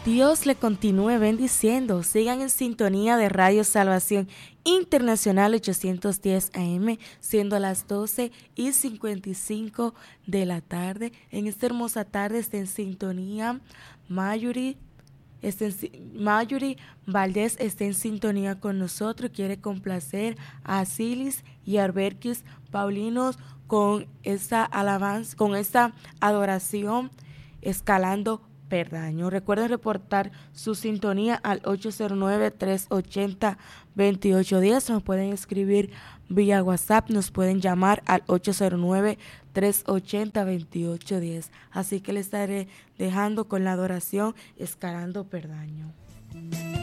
Dios le continúe bendiciendo. Sigan en sintonía de Radio Salvación Internacional 810 AM, siendo las 12:55 de la tarde. En esta hermosa tarde está en sintonía Mayuri. Mayuri Valdés está en sintonía con nosotros. Quiere complacer a Silis y Arberquis Paulinos con esta alabanza, con esta adoración, escalando Perdaño. Recuerden reportar su sintonía al 809-380-2810. Nos pueden escribir vía WhatsApp, nos pueden llamar al 809-380-2810. Así que les estaré dejando con la adoración Escalando Perdaño.